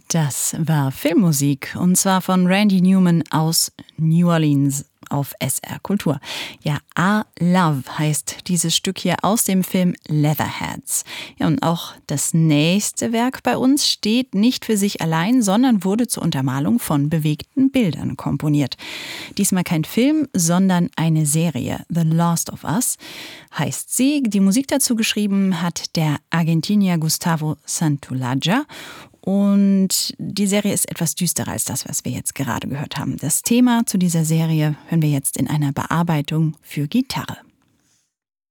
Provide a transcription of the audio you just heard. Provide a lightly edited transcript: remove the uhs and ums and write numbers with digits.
Das war Filmmusik und zwar von Randy Newman aus New Orleans auf SR Kultur. Ja, Our Love heißt dieses Stück hier aus dem Film Leatherheads. Ja, und auch das nächste Werk bei uns steht nicht für sich allein, sondern wurde zur Untermalung von bewegten Bildern komponiert. Diesmal kein Film, sondern eine Serie. The Last of Us heißt sie. Die Musik dazu geschrieben hat der Argentinier Gustavo Santaolalla. Und die Serie ist etwas düsterer als das, was wir jetzt gerade gehört haben. Das Thema zu dieser Serie hören wir jetzt in einer Bearbeitung für Gitarre.